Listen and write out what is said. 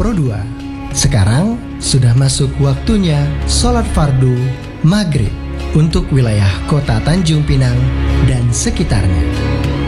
Pro 2. Sekarang sudah masuk waktunya sholat fardu maghrib untuk wilayah kota Tanjung Pinang dan sekitarnya.